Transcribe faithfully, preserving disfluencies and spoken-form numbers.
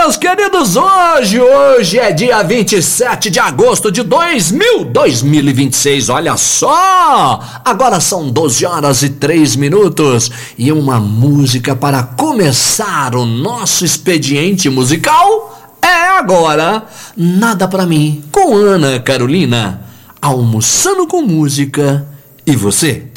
meus queridos, hoje, hoje é dia vinte e sete de agosto de dois mil, dois mil e vinte e seis, olha só! Agora são doze horas e três minutos e uma música para começar o nosso expediente musical é agora Nada Pra Mim, com Ana Carolina, almoçando com música. E você?